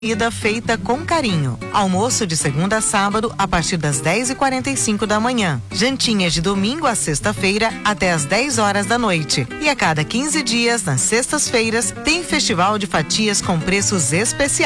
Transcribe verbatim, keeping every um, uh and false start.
Comida feita com carinho. Almoço de segunda a sábado a partir das dez e quarenta e cinco da manhã. Jantinhas de domingo a sexta-feira até as dez horas da noite. E a cada quinze dias, nas sextas-feiras, tem festival de fatias com preços especiais.